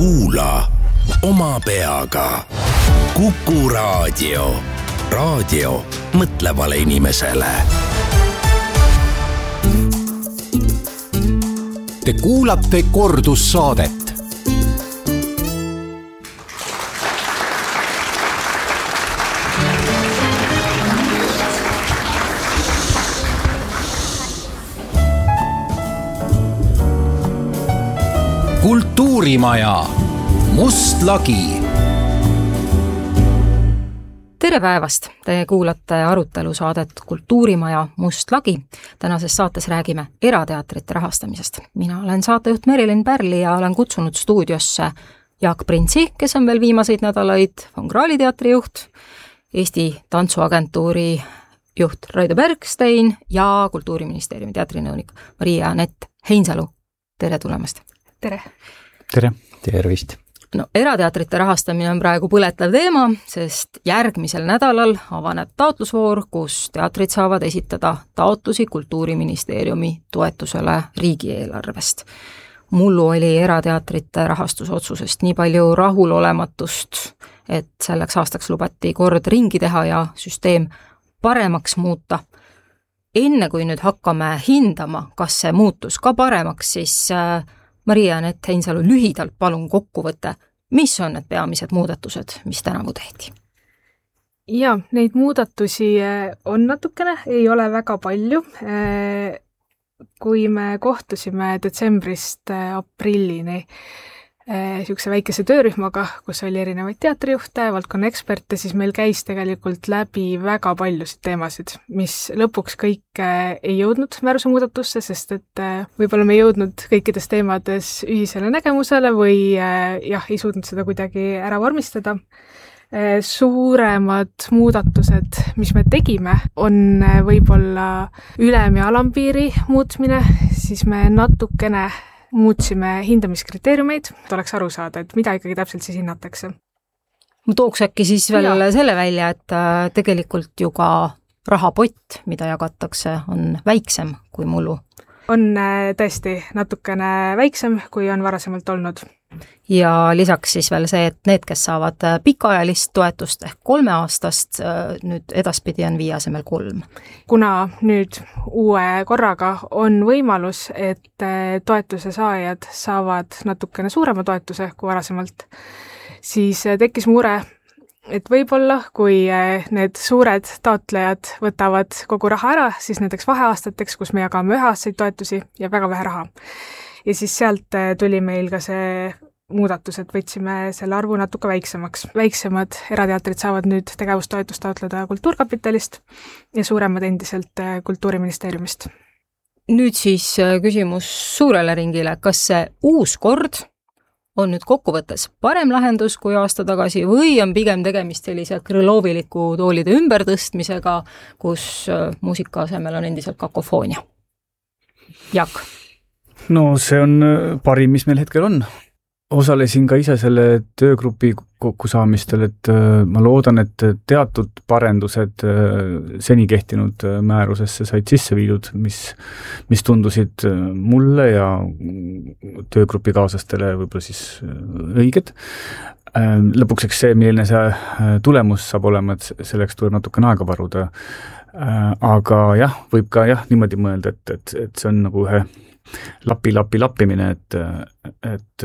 Kuula oma peaga. Kuku Raadio. Raadio mõtlevale inimesele. Te kuulate kordussaadet. Kultuurimaja. Must lagi. Tere päevast! Te kuulate arutelusaadet Kultuurimaja Must lagi. Tänases saates räägime erateatrite rahastamisest. Mina olen saatejuht Merilin Pärli ja olen kutsunud stuudiosse Jaak Printsi, kes on veel viimaseid nädalaid Von Krahli teatri juht, Eesti Tantsuagentuuri juht Raido Bergstein ja Kultuuriministeeriumi teatrinõunik Maria-Anett Heinsalu. Tere tulemast! Tere! Tere! Tervist! No, erateatrite rahastamine on praegu põletav teema, sest järgmisel nädalal avaneb taotlusvoor, kus teatrid saavad esitada taotlusi Kultuuriministeeriumi toetusele riigieelarvest. Mullu oli erateatrite rahastusotsusest nii palju rahulolematust, et selleks aastaks lubati kord ringi teha ja süsteem paremaks muuta. Enne kui nüüd hakkame hindama, kas see muutus ka paremaks, siis Maria-Anett Heinsalu, lühidalt palun kokkuvõte, mis on need peamised muudatused, mis tänavu tehti? Ja, neid muudatusi on natukene, ei ole väga palju. Kui me kohtusime detsembrist aprillini niisuguse väikese töörühmaga, kus oli erinevaid teatrijuhte, valdkonna eksperte, siis meil käis tegelikult läbi väga paljusid teemasid, mis lõpuks kõik ei jõudnud määruse muudatusse, sest et võib-olla me ei jõudnud kõikides teemades ühisele nägemusele või ei suutnud seda kuidagi ära vormistada. Suuremad muudatused, mis me tegime, on võib-olla ülem- ja alampiiri muutmine, siis me natukene muutsime hindamiskriteeriumeid, et oleks aru saada, et mida ikkagi täpselt siis hinnatakse. Ma tooks äkki siis veel selle välja, et tegelikult ju ka rahapott, mida jagatakse, on väiksem kui mullu. On tõesti natukene väiksem, kui on varasemalt olnud. Ja lisaks siis veel see, et need, kes saavad pikaajalist toetust ehk 3 aastast, nüüd edaspidi on 5 asemel 3. Kuna nüüd uue korraga on võimalus, et toetuse saajad saavad natukene suurema toetuse kui varasemalt, siis tekkis mure, et võib-olla, kui need suured taotlejad võtavad kogu raha ära, siis näiteks vaheaastateks, kus me jagame üheaastaseid toetusi ja väga vähe raha. Ja siis sealt tuli meil ka see muudatus, et võtsime selle arvu natuke väiksemaks. Väiksemad erateatrid saavad nüüd tegevustoetust taotleda Kultuurkapitalist ja suuremad endiselt Kultuuriministeeriumist. Nüüd siis küsimus suurele ringile. Kas see uus kord on nüüd kokkuvõttes parem lahendus kui aasta tagasi või on pigem tegemist sellise krõloviliku toolide ümbertõstmisega, kus muusika asemel on endiselt kakofoonia? Jaak? No see on parim, mis meil hetkel on. Osalesin ka ise selle töögrupi kokkusaamistel, et ma loodan, et teatud parendused seni kehtinud määrusesse said sisse viidud, mis tundusid mulle ja töögrupi kaaslastele võib-olla siis õiged. Lõpuks see, milline see tulemus saab olema, et selleks tuleb natukene aega varuda. Aga jah, võib ka niimoodi mõelda, et see on nagu ühe lappimine, et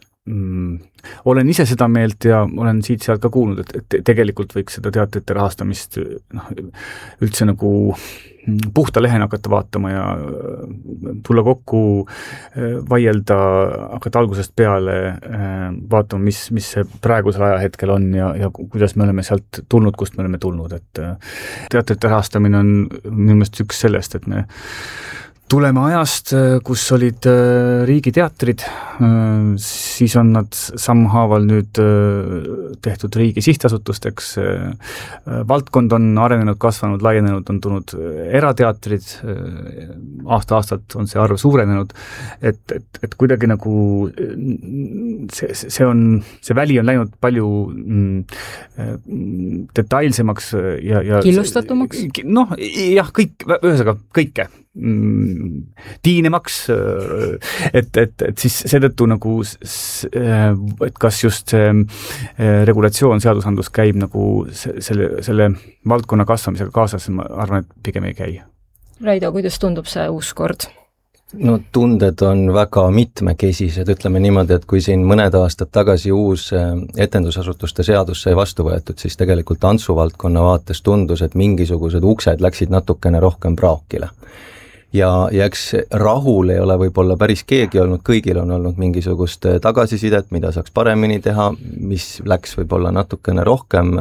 olen ise seda meelt ja olen siit-sealt ka kuulnud, et tegelikult võiks seda teatrite rahastamist üldse nagu puhta lehena hakata vaatama ja tulla kokku, vaielda, hakata algusest peale vaatama, mis see praegusel ajahetkel on ja kuidas me oleme sealt tulnud, kust me oleme tulnud. Et teatrite rahastamine on minu meelest üks sellest, et me tuleme ajast, kus olid riigiteatrid, siis on nad sammhaaval nüüd tehtud riigi sihtasutusteks, valdkond on arenenud, kasvanud, laienenud, on tulnud erateatrid, aasta-aastalt on see arv suurenenud, et kuidagi nagu see väli on läinud palju detailsemaks ja killustatumaks? Noh, jah, kõike. tiinemaks, et siis seetõttu nagu, et kas just see regulatsioon, seadusandlus käib nagu selle valdkonna kasvamisega kaasas, ma arvan, et pigem ei käi. Raido, kuidas tundub see uus kord? No tunded on väga mitmekesised, ütleme niimoodi, et kui siin mõned aastad tagasi uus etendusasutuste seadus sai vastu võetud, siis tegelikult tantsuvaldkonna vaates tundus, et mingisugused uksed läksid natukene rohkem praakile. Ja eks rahul ei ole võib-olla päris keegi olnud, kõigil on olnud mingisugust tagasisidet, mida saaks paremini teha, mis läks võib-olla natukene rohkem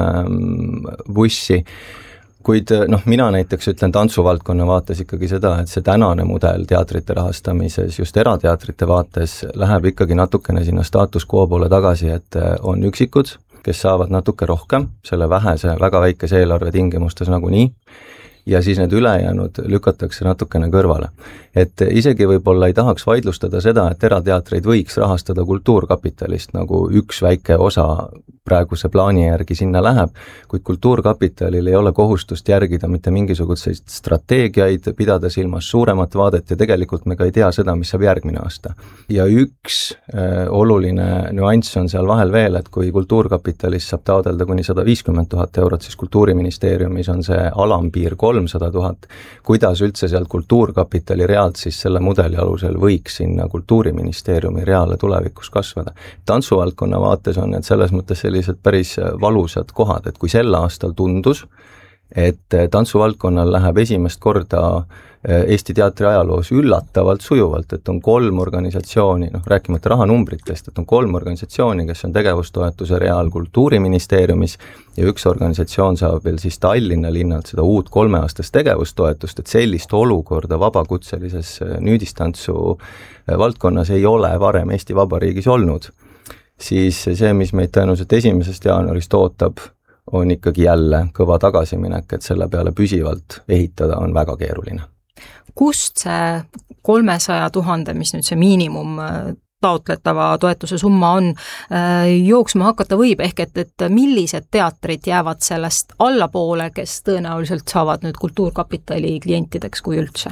bussi. Kuid mina näiteks ütlen tantsuvaldkonna vaates ikkagi seda, et see tänane mudel teatrite rahastamises, just erateatrite vaates, läheb ikkagi natukene sinna status quo poole tagasi, et on üksikud, kes saavad natuke rohkem selle vähese, väga väikese eelarve tingimustes nagunii, ja siis need ülejäänud lükatakse natukene kõrvale. Et isegi võib-olla ei tahaks vaidlustada seda, et erateatreid võiks rahastada kultuurkapitalist, nagu üks väike osa praeguse plaani järgi sinna läheb, kuid kultuurkapitalil ei ole kohustust järgida mitte mingisuguseid strateegiaid, pidada silmas suuremat vaadet ja tegelikult me ka ei tea seda, mis saab järgmine aasta. Ja üks oluline nüanss on seal vahel veel, et kui kultuurkapitalist saab taodelda kuni 150 000 eurot, siis Kultuuriministeeriumis on see alampiir 300 000. Kuidas üldse sealt kultuurkapitali realt siis selle mudeli alusel võiks sinna Kultuuriministeeriumi reale tulevikus kasvada? Tantsuvaldkonna vaates on need selles mõttes sellised päris valusad kohad, et kui sel aastal tundus, et tantsuvaldkonnal läheb esimest korda Eesti teatri ajaloos üllatavalt sujuvalt, et on 3 organisatsiooni, rääkimata rahanumbritest, et on 3 organisatsiooni, kes on tegevustoetuse real Kultuuriministeeriumis ja üks organisatsioon saab veel siis Tallinna linnalt seda uut 3-aastast tegevustoetust, et sellist olukorda vabakutselises nüüdistantsu valdkonnas ei ole varem Eesti Vabariigis olnud. Siis see, mis meid tõenäoliselt 1. jaanuarist ootab, on ikkagi jälle kõva tagasiminek, et selle peale püsivalt ehitada on väga keeruline. Kust see 300 000, mis nüüd see miinimum taotletava toetuse summa on, jooksma hakata võib, ehk et millised teatrid jäävad sellest allapoole, kes tõenäoliselt saavad nüüd Kultuurkapitali klientideks kui üldse?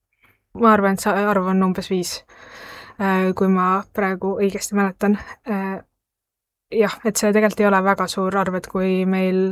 Ma arvan, et see arv on umbes 5, kui ma praegu õigesti mäletan. Jah, et see tegelikult ei ole väga suur arv, et kui meil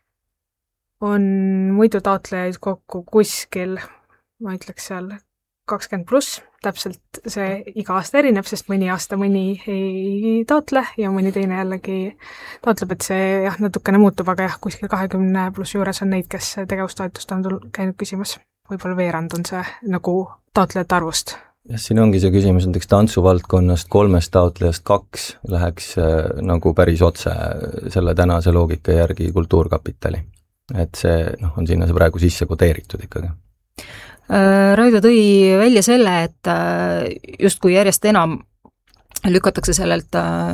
on muidu taotlejaid kokku kuskil, ma ütleks seal 20+, täpselt see iga aasta erineb, sest mõni aasta mõni ei taotle ja mõni teine jällegi taotleb, et see jah, natukene muutub, aga jah, kuskil 20+ juures on neid, kes tegevustoetust on käinud küsimas. Võib-olla veerand on see nagu taotlejate arvust. Ja siin ongi see küsimus, näiteks tantsuvaldkonnast 3 taotlejast 2 läheks nagu päris otse selle tänase loogika järgi Kultuurkapitali. Et see on sinna see praegu sisse kodeeritud ikkagi. Raido tõi välja selle, et justkui järjest enam lükatakse sellelt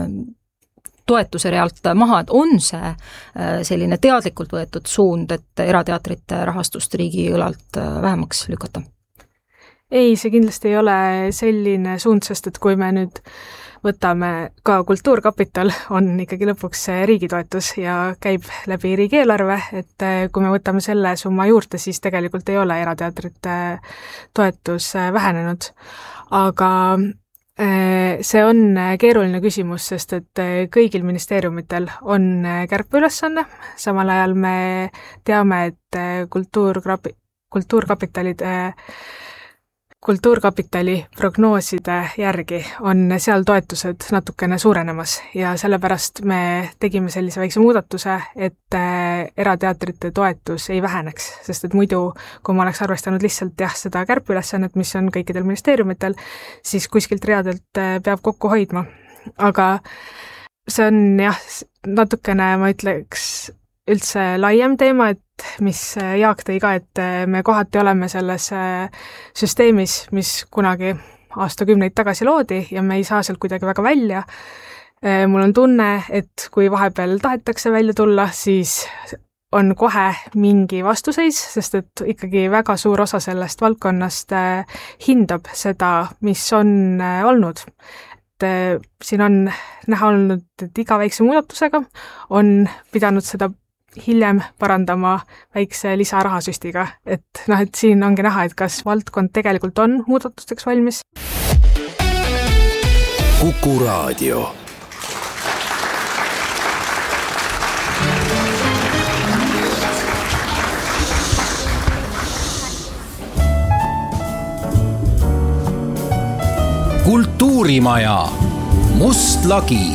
toetuse realt maha, et on see selline teadlikult võetud suund, et erateatrite rahastust riigi õlalt vähemaks lükata? Ei, see kindlasti ei ole selline suund, sest et kui me nüüd võtame ka Kultuurkapital, on ikkagi lõpuks riigi toetus ja käib läbi riigieelarve, et kui me võtame selle summa juurde, siis tegelikult ei ole erateatrite toetus vähenenud. Aga see on keeruline küsimus, sest et kõigil ministeeriumitel on kärpeülesanne, samal ajal me teame, et Kultuurkapitali prognooside järgi on seal toetused natukene suurenemas ja sellepärast me tegime sellise väikse muudatuse, et erateatrite toetus ei väheneks, sest et muidu, kui ma oleks arvestanud lihtsalt seda kärpeülesannet, mis on kõikidel ministeeriumitel, siis kuskilt readelt peab kokku hoidma. Aga see on natukene, ma ütleks, üldse laiem teema, et mis Jaak tõi ka, et me kohati oleme selles süsteemis, mis kunagi aastakümneid tagasi loodi ja me ei saa sealt kuidagi väga välja. Mul on tunne, et kui vahepeal tahetakse välja tulla, siis on kohe mingi vastuseis, sest et ikkagi väga suur osa sellest valdkonnast hindab seda, mis on olnud. Siin on näha olnud, et iga väikse muudatusega on pidanud seda hiljem parandama väikse lisarahasüstiga, et siin ongi näha, et kas valdkond tegelikult on muudatusteks valmis. Kuku Raadio. Kultuurimaja, Must lagi.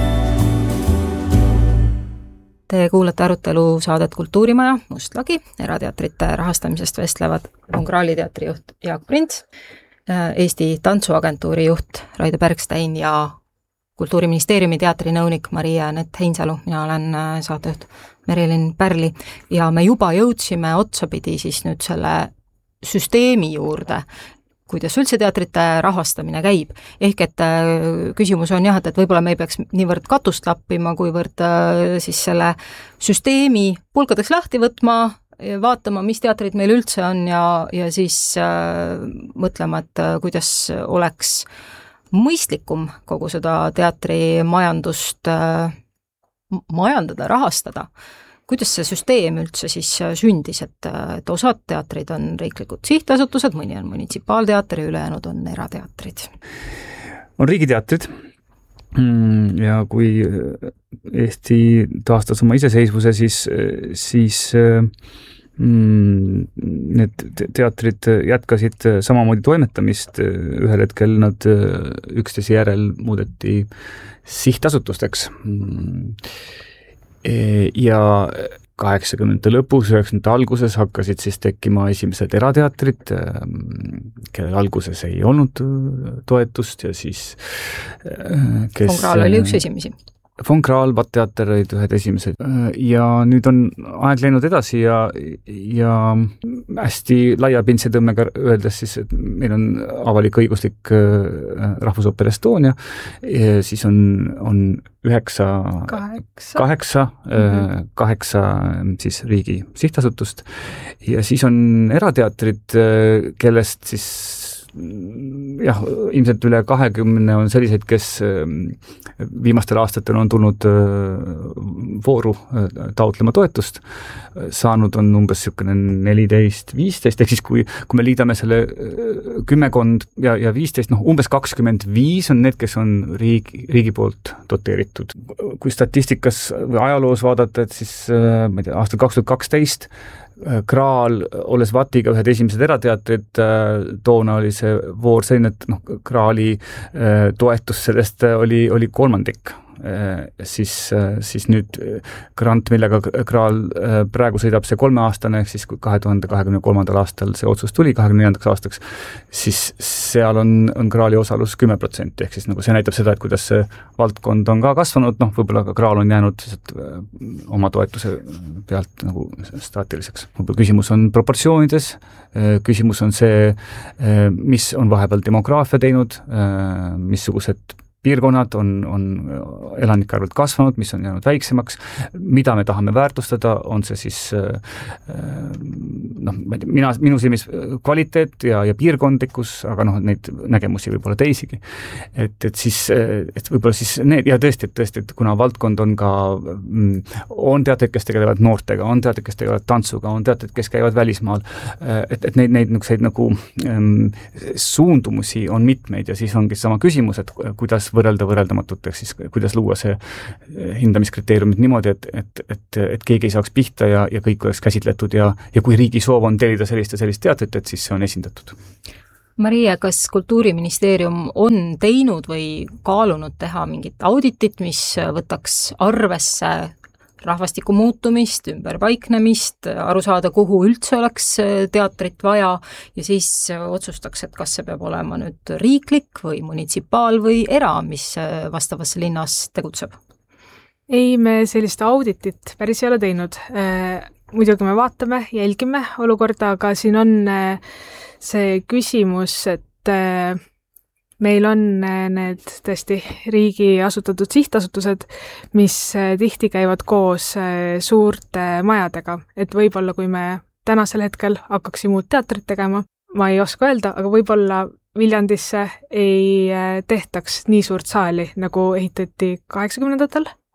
Te kuulate arutelu saadet Kultuurimaja, Must lagi, erateatrite rahastamisest vestlevad Fongraali teatri juht Jaak Prints, Eesti Tantsuagentuuri juht Raide Bergstein ja Kultuuriministeeriumi teatrinõunik Maria-Anett Heinsalu. Mina olen saatejuht Merilin Pärli ja me juba jõudsime otsapidi siis nüüd selle süsteemi juurde, kuidas üldse teatrite rahastamine käib. Ehk et küsimus on jah, et võib-olla me ei peaks niivõrd katust lappima, kuivõrd siis selle süsteemi pulkadeks lahti võtma, vaatama, mis teatrid meil üldse on ja siis mõtlema, et kuidas oleks mõistlikum kogu seda teatrimajandust majandada, rahastada. Kuidas see süsteem üldse siis sündis, et osad teatrid on riiklikud sihtasutused, mõni on munitsipaalteater ja ülejäänud on erateatrid? On riigiteatrid ja kui Eesti taastas oma iseseisvuse, siis need teatrid jätkasid samamoodi toimetamist, ühel hetkel nad üksteise järel muudeti sihtasutusteks. Ja 80. lõpus, 90. alguses hakkasid siis tekkima esimesed erateatrid, kellel alguses ei olnud toetust ja siis Fongraal oli üks esimesi. Fongraal, Vatteater olid ühed esimesed ja nüüd on aeg läinud edasi ja hästi laiapindse tõmmega öeldes siis, et meil on avalik-õiguslik Rahvusooper Estonia, siis on 8 siis riigi sihtasutust ja siis on erateatrid, kellest siis jah, ilmselt üle 20 on selliseid, kes viimastel aastatel on tulnud vooru taotlema toetust, saanud on umbes 14-15, ehk siis kui me liidame selle 10 ja 15, umbes 25 on need, kes on riigi poolt doteeritud. Kui statistikas või ajaloos vaadata, et siis ma ei tea, aastal 2012 Kraal, olles Vatiga ühed esimesed erateatrid, toona oli see voor selline, et Kraali toetus sellest oli kolmandik. Siis nüüd grant, millega Kraal praegu sõidab see 3-aastane, ehk siis 2023. aastal see otsus tuli 24. aastaks, siis seal on Kraali osalus 10%, ehk siis see näitab seda, et kuidas see valdkond on ka kasvanud, võib-olla ka Kraal on jäänud oma toetuse pealt staatiliseks. Küsimus on proportsioonides, küsimus on see, mis on vahepeal demograafia teinud, missugused piirkonnad on elanike arvult kasvanud, mis on jäänud väiksemaks, mida me tahame väärtustada, on see siis minu silmis kvaliteet ja piirkondlikkus, aga neid nägemusi võib olla teisigi. Et võib-olla siis need, ja tõesti, et kuna valdkond on ka, on teatrid, kes tegelevad noortega, on teatrid, kes tegelevad tantsuga, on teatrid, kes käivad välismaal, et neid suundumusi on mitmeid ja siis ongi sama küsimus, et kuidas võrreldamatut, ehk siis kuidas luua see hindamiskriteeriumid niimoodi, et keegi ei saaks pihta ja kõik oleks käsitletud ja kui riigi soov on tellida sellist ja sellist teatrit, et siis see on esindatud. Maria, kas Kultuuriministeerium on teinud või kaalunud teha mingit auditit, mis võtaks arvesse rahvastiku muutumist, ümberpaiknemist, aru saada, kuhu üldse oleks teatrit vaja ja siis otsustaks, et kas see peab olema nüüd riiklik või munitsipaal või era, mis vastavas linnas tegutseb? Ei, me sellist auditit päris ei ole teinud. Muidugi me vaatame, jälgime olukorda, aga siin on see küsimus, et meil on need tõesti riigi asutatud sihtasutused, mis tihti käivad koos suurte majadega, et võib-olla kui me tänasel hetkel hakkaksime uut teatrit tegema, ma ei oska öelda, aga võib-olla Viljandisse ei tehtaks nii suurt saali, nagu ehitati 80-ndatel.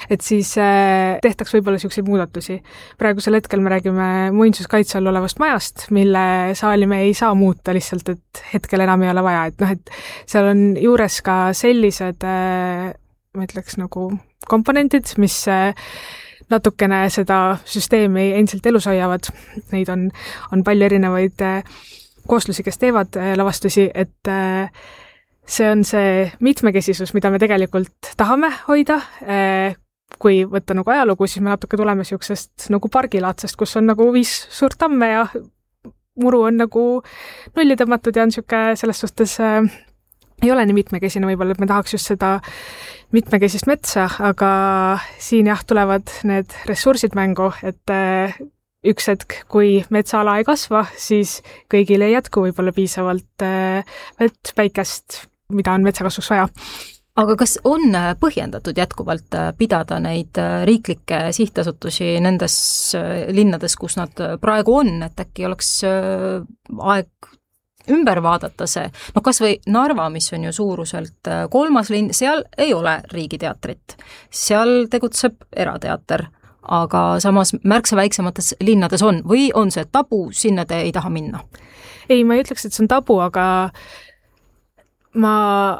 et siis tehtaks võib-olla niisuguseid muudatusi. Praegusel hetkel me räägime muinsuskaitse all olevast majast, mille saali me ei saa muuta lihtsalt, et hetkel enam ei ole vaja, et et seal on juures ka sellised, ma ütleks nagu komponentid, mis natukene seda süsteemi endiselt elus hoiavad. Neid on palju erinevaid kooslusi, kes teevad lavastusi, et see on see mitmekesisus, mida me tegelikult tahame hoida. Kui võtta nagu ajalugu, siis me natuke tuleme niisugusest nagu pargilaadsest, kus on nagu 5 suurt tamme ja muru on nagu nulli tõmmatud ja on niisugune selles suhtes ei ole nii mitmekesine võib-olla, et me tahaks just seda mitmekesist metsa, aga siin jah, tulevad need ressursid mängu, et üks hetk, kui metsaala ei kasva, siis kõigil ei jätku võib-olla piisavalt vett, päikest, mida on metsakasvuks vaja. Aga kas on põhjendatud jätkuvalt pidada neid riiklikke sihtasutusi nendes linnades, kus nad praegu on, et äkki oleks aeg ümber vaadata see, kas või Narva, mis on ju suuruselt 3. linn, seal ei ole riigiteatrit, seal tegutseb erateater, aga samas märksa väiksemates linnades on, või on see tabu, sinna te ei taha minna? Ei, ma ei ütleks, et see on tabu, aga ma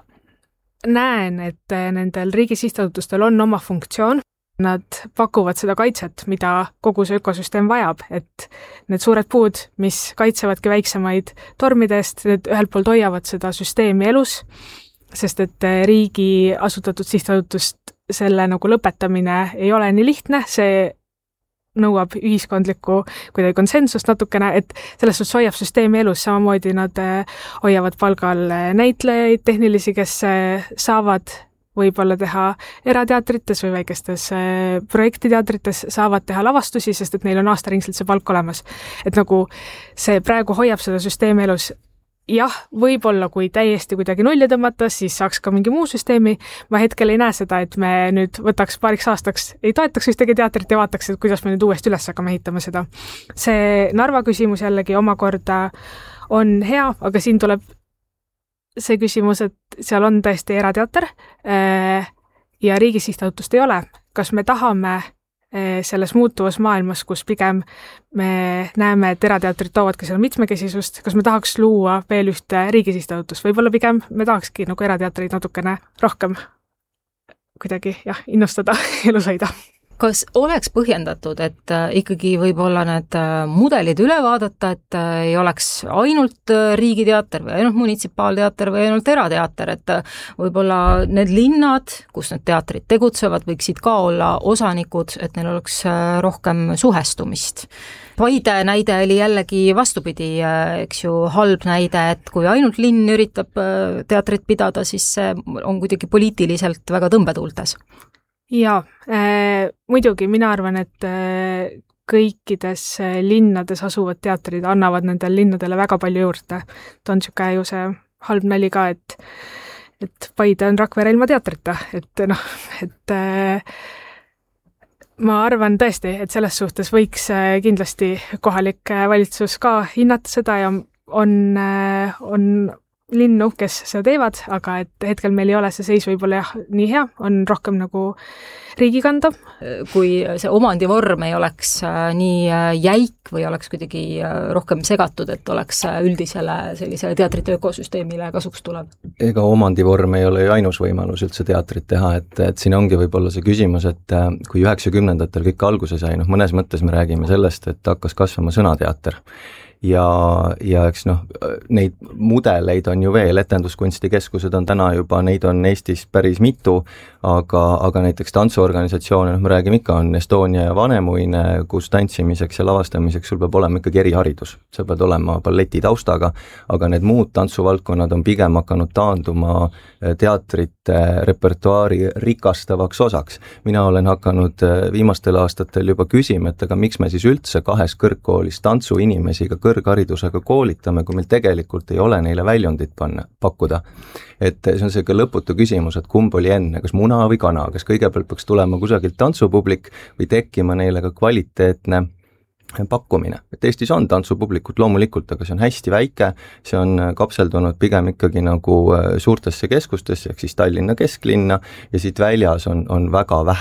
näen, et nendel riigi sihtasutustel on oma funktsioon. Nad pakuvad seda kaitset, mida kogu see ökosüsteem vajab, et need suured puud, mis kaitsevadki väiksemaid tormidest, need ühelt poolt hoiavad seda süsteemi elus, sest et riigi asutatud sihtasutust selle nagu lõpetamine ei ole nii lihtne, see nõuab ühiskondlikku kuidagi konsensust natukene, et selles suhtes hoiab süsteemi elus, samamoodi nad hoiavad palgal näitlejaid, tehnilisi, kes saavad võib-olla teha erateatrites või väikestes projektiteatrites, saavad teha lavastusi, sest et neil on aastaringselt see palk olemas. Et nagu see praegu hoiab seda süsteemi elus. Jah, võib-olla kui täiesti kuidagi nulli tõmmata, siis saaks ka mingi muu süsteemi. Ma hetkel ei näe seda, et me nüüd võtaks paariks aastaks, ei toetaks ühtegi teatrit ja vaataks, et kuidas me nüüd uuesti üles hakkame ehitama seda. See Narva küsimus jällegi omakorda on hea, aga siin tuleb see küsimus, et seal on tõesti erateater ja riigi sihtasutust ei ole. Kas me tahame selles muutuvas maailmas, kus pigem me näeme, et erateatrid toovadki seal mitmekesisust, kas me tahaks luua veel ühte riigi sihtasutust? Võib-olla pigem me tahakski nagu erateatreid natukene rohkem kuidagi innustada elus hoida. Kas oleks põhjendatud, et ikkagi võib-olla need mudelid üle vaadata, et ei oleks ainult riigiteater või ainult munitsipaalteater või ainult erateater, et võib-olla need linnad, kus need teatrid tegutsevad, võiksid ka olla osanikud, et neil oleks rohkem suhestumist. Paide näide oli jällegi vastupidi, eks ju, halb näide, et kui ainult linn üritab teatrit pidada, siis see on kuidagi poliitiliselt väga tõmbetuultes. Jaa, muidugi mina arvan, et kõikides linnades asuvad teatrid annavad nendel linnadele väga palju juurde. Ta on niisugune ju see halb nali ka, et Paide on Rakvere ilma teatrita, et ma arvan tõesti, et selles suhtes võiks kindlasti kohalik valitsus ka hinnata seda ja on linnu, kes seda teevad, aga et hetkel meil ei ole see seis võib-olla nii hea, on rohkem nagu riigi kanda. Kui see omandivorm ei oleks nii jäik või oleks kuidagi rohkem segatud, et oleks üldisele sellisele teatrite ökosüsteemile kasuks tulev? Ega omandivorm ei ole ju ainus võimalus üldse teatrit teha, et siin ongi võib-olla see küsimus, et kui 90-ndatel kõik alguse sai, mõnes mõttes me räägime sellest, et hakkas kasvama sõnateater. Ja eks neid mudeleid on ju veel, etenduskunstikeskused on täna juba, neid on Eestis päris mitu, aga näiteks tantsuorganisatsioone, me räägime ikka, on Estonia ja Vanemuine, kus tantsimiseks ja lavastamiseks sul peab olema ikkagi eriharidus. Sa pead olema balleti taustaga, aga need muud tantsuvaldkonnad on pigem hakanud taanduma teatrite repertuaari rikastavaks osaks. Mina olen hakanud viimastel aastatel juba küsima, et aga miks me siis üldse 2 kõrgkoolis tantsuinimesi ka kõrgharidusega koolitame, kui meil tegelikult ei ole neile väljundit pakkuda. Et see on selline lõputu küsimus, et kumb oli enne, kas muna või kana, kas kõigepealt peaks tulema kusagilt tantsupublik või tekkima neile ka kvaliteetne pakkumine. Et Eestis on tantsupublikut loomulikult, aga see on hästi väike, see on kapseldunud pigem ikkagi nagu suurtesse keskustesse, ehk siis Tallinna kesklinna ja siit väljas on väga vähe.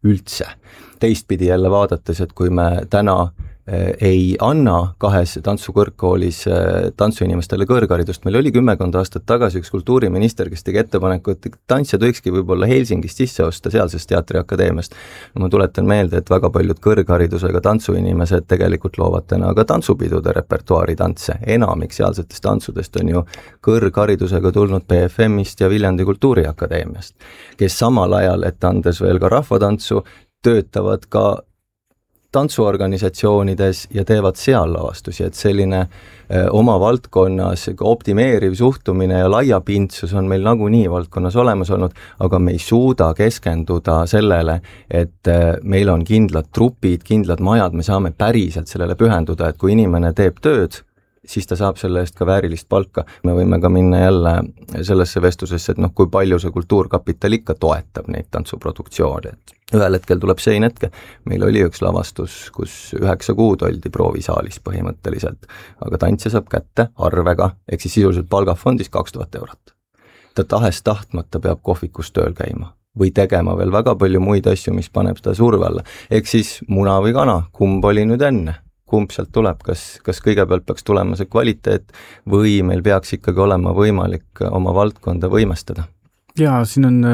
üldse. Teistpidi jälle vaadates, et kui me täna ei anna 2 tantsukõrgkoolis tantsuinimestele kõrgharidust. Meil oli 10 aastat tagasi üks kultuuriminister, kes tegi ettepaneku, et tantsija võikski võib-olla Helsingist sisse osta sealsest teatriakadeemiast. Ma tuletan meelde, et väga paljud kõrgharidusega tantsuinimesed tegelikult loovad täna ka tantsupidude repertuaari tantse. Enamik sealsetest tantsudest on ju kõrgharidusega tulnud BFM-ist ja Viljandi Kultuuriakadeemiast, kes samal ajal, et andes veel ka rahvatantsu, töötavad ka tantsuorganisatsioonides ja teevad seal lavastusi, et selline oma valdkonnas optimeeriv suhtumine ja laiapindsus on meil nagunii valdkonnas olemas olnud, aga me ei suuda keskenduda sellele, et meil on kindlad trupid, kindlad majad, me saame päriselt sellele pühenduda, et kui inimene teeb tööd, siis ta saab selle eest ka väärilist palka. Me võime ka minna jälle sellesse vestlusesse, et kui palju see kultuurkapital ikka toetab neid tantsuproduktsioone, et ühel hetkel tuleb sein hetke. Meil oli üks lavastus, kus 9 kuud oldi proovisaalis põhimõtteliselt, aga tantsija saab kätte arvega, ehk siis sisuliselt palgafondis 2000 eurot. Ta tahes-tahtmata peab kohvikus tööl käima või tegema veel väga palju muid asju, mis paneb seda surve alla. Ehk siis muna või kana, kumb oli nüüd enne? Kumb sealt tuleb, kas kõigepealt peaks tulema see kvaliteet või meil peaks ikkagi olema võimalik oma valdkonda võimestada? Jaa, siin on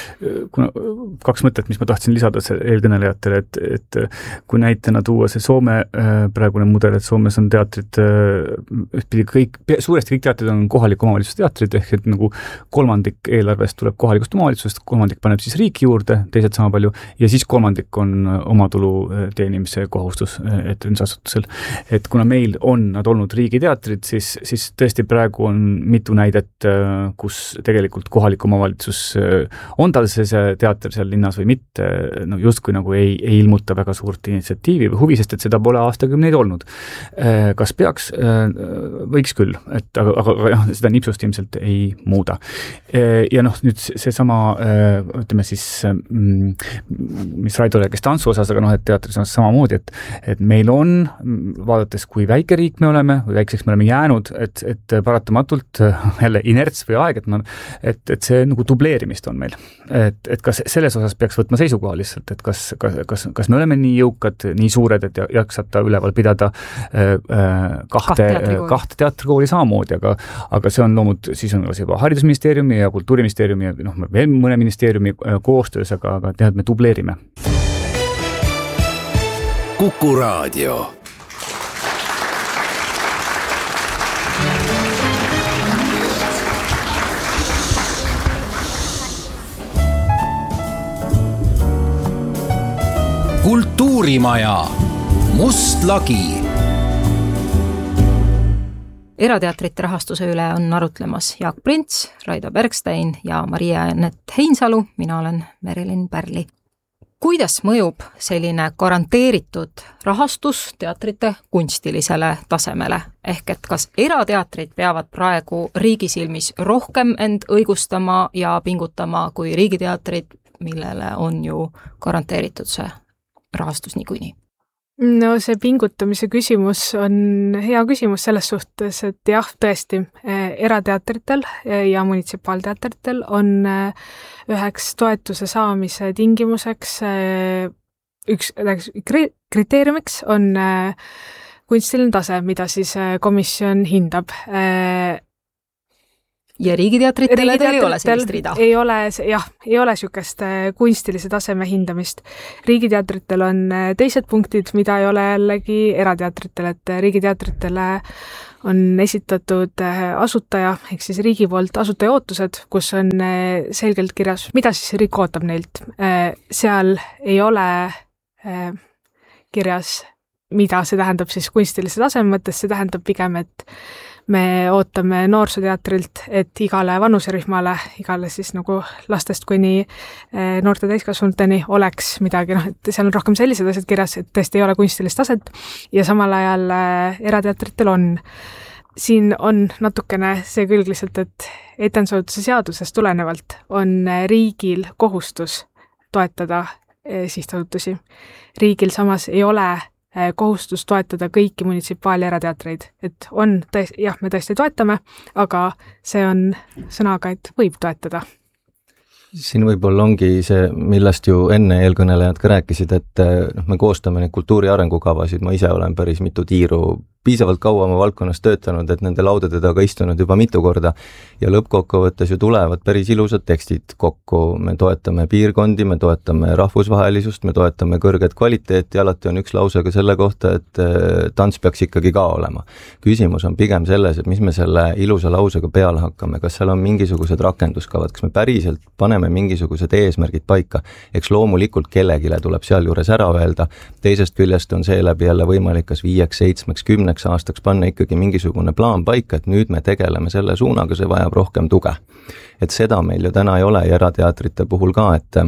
2 mõtet, mis ma tahtsin lisada eelkõnelejatele, et kui näitena tuua see Soome praegune mudel, et Soomes on teatrid, suuresti kõik teatrid on kohaliku omavalitsuse teatrid, ehk et nagu 1/3 eelarvest tuleb kohalikust omavalitsusest, 1/3 paneb siis riik juurde, teised sama palju, ja siis 1/3 on omatulu teenimise kohustus etendusasutusel. Et kuna meil on nad olnud riigiteatrid, siis tõesti praegu on mitu näidet, kus tegelikult kohalik omavalitsus on tal see teater seal linnas või mitte, justkui nagu ei ilmuta väga suurt initsiatiivi või huvi, sest et seda pole aastakümneid olnud. Kas peaks? Võiks küll, aga seda nipsust ilmselt ei muuda. Ja nüüd seesama, ütleme siis, mis Raido rääkis tantsu osas, aga et teatris on samamoodi, et meil on, vaadates kui väike riik me oleme, või väikseks me oleme jäänud, et paratamatult jälle inerts või aeg, et see nagu dubleerimist on meil. Et kas selles osas peaks võtma seisukoha lihtsalt, et kas me oleme nii jõukad, nii suured, et jaksata üleval pidada kahte teatrikooli samamoodi, aga see on loomud, siis on juba haridusministeeriumi ja kultuuriministeeriumi ja veel mõne ministeeriumi koostöös, aga tead, me dubleerime. Kuku Raadio. Kultuurimaja. Must lagi. Erateatrite rahastuse üle on arutlemas Jaak Prints, Raido Bergstein ja Maria-Anett Heinsalu, mina olen Merilin Pärli. Kuidas mõjub selline garanteeritud rahastus teatrite kunstilisele tasemele? Ehk et kas erateatrid peavad praegu riigi silmis rohkem end õigustama ja pingutama kui riigiteatrid, millele on ju garanteeritud see rahastus niikuinii? No see pingutamise küsimus on hea küsimus selles suhtes, et jah, tõesti, erateatritel ja munitsipaalteatritel on üheks toetuse saamise tingimuseks, üks kriteeriumiks on kunstiline tase, mida siis komisjon hindab. Ja riigiteatritele teil ei ole sellist rida? Ei ole sükest kunstilise taseme hindamist. Riigiteatritel on teised punktid, mida ei ole jällegi erateatritel, et riigiteatritele on esitatud asutaja, ehk siis riigi poolt asutaja ootused, kus on selgelt kirjas, mida siis riik ootab neilt. Seal ei ole kirjas, mida see tähendab siis kunstilise taseme mõttes, see tähendab pigem, et me ootame noorsooteatrilt, et igale vanuserühmale, igale siis nagu lastest kuni noorte täiskasvanuteni oleks midagi, et seal on rohkem sellised asjad kirjas, et tõesti ei ole kunstilist taset ja samal ajal erateatritel on. Siin on natukene see külg lihtsalt, et etendusasutuse seadusest tulenevalt on riigil kohustus toetada sihtasutusi. Riigil samas ei ole kohustus toetada kõiki munitsipaal- ja erateatreid, et on me tõesti toetame, aga see on sõnaga, et võib toetada. siin võib-olla ongi see, millest ju enne eelkõnelejad ka rääkisid, et me koostame neid kultuuri arengukavasid, ma ise olen päris mitu tiiru piisavalt kaua oma valdkonnas töötanud, et nende laudade taga istunud juba mitu korda ja lõppkokkuvõttes ju tulevad päris ilusad tekstid kokku, me toetame piirkondi, me toetame rahvusvahelisust, me toetame kõrget kvaliteeti, alati on üks lause ka selle kohta, et tants peaks ikkagi ka olema. Küsimus on pigem selles, et mis me selle ilusa lausega peale hakkame, kas seal on mingisugused rakenduskavad, kas me päriselt paneme mingisugused eesmärgid paika, eks loomulikult kellegile tuleb seal juures ära öelda, teisest küljest on seeläbi jälle võimalik kas 5, 7, 10 aastaks panna ikkagi mingisugune plaan paika, et nüüd me tegeleme selle suunaga, see vajab rohkem tuge. Et seda meil ju täna ei ole ja erateatrite puhul ka, et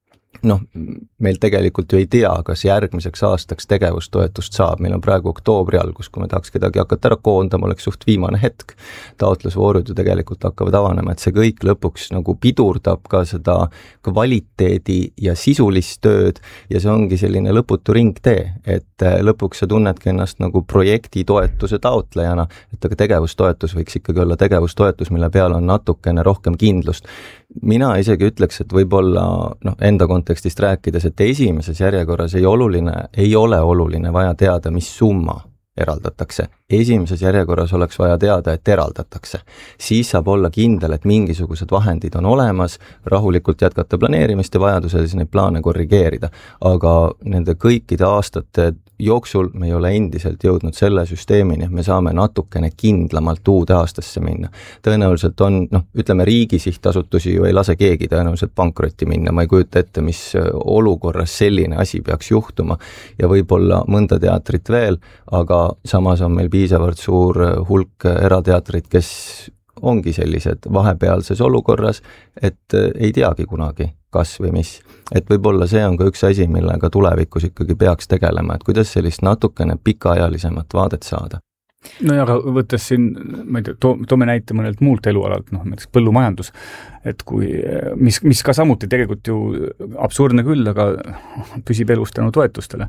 meil tegelikult ju ei tea, kas järgmiseks aastaks tegevustoetust saab. Meil on praegu oktoobri algus, kui me tahaks kedagi hakata ära koondama, oleks suht viimane hetk. Taotlusvoorud ju tegelikult hakkavad avanema, et see kõik lõpuks nagu pidurdab ka seda kvaliteedi ja sisulist tööd ja see ongi selline lõputu ringtee, et lõpuks sa tunnedki ennast nagu projekti toetuse taotlejana, et aga tegevustoetus võiks ikkagi olla tegevustoetus, mille peal on natukene rohkem kindlust. Mina isegi ütleks, et võib-olla enda kontekstist rääkides, et esimeses järjekorras ei ole oluline vaja teada, mis summa eraldatakse. Esimeses järjekorras oleks vaja teada, et eraldatakse. Siis saab olla kindel, et mingisugused vahendid on olemas, rahulikult jätkata planeerimist ja vajadusel siis neid plaane korrigeerida. Aga nende kõikide aastate jooksul me ei ole endiselt jõudnud selle süsteemini, et me saame natukene kindlamalt uude aastasse minna. Tõenäoliselt on, ütleme riigi sihtasutusi ju ei lase keegi tõenäoliselt pankrotti minna, ma ei kujuta ette, mis olukorras selline asi peaks juhtuma ja võib-olla mõnda teatrit veel, aga samas on meil piisavalt suur hulk erateatrit, kes ongi sellised vahepealses olukorras, et ei teagi kunagi, kas või mis. Et võib-olla see on ka üks asi, millega tulevikus ikkagi peaks tegelema, et kuidas sellist natukene pikaajalisemat vaadet saada. No ja aga võttes siin, ma ei tea, toome näite mõnelt muult elualalt, näiteks põllumajandus, et kui, mis ka samuti tegelikult ju absurdne küll, aga püsib elus tänu toetustele.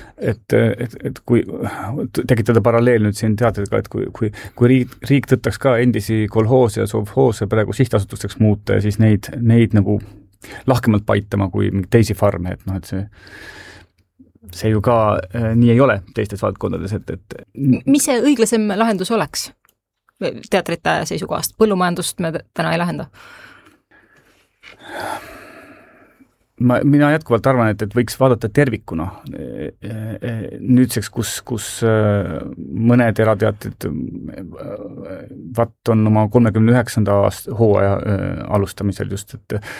Et kui tekitada paralleel nüüd siin teatridega, et kui riik tõttaks ka endisi kolhoose ja sovhoose praegu sihtasutusteks muuta ja siis neid nagu lahkemalt paitama kui teisi farme, et see ju ka nii ei ole teistes valdkondades, et mis see õiglasem lahendus oleks teatrite seisukohast? Põllumajandust me täna ei lahenda. Mina jätkuvalt arvan, et võiks vaadata tervikuna. Nüüdseks, kus mõned erateatrid on oma 39. hooaja alustamisel just,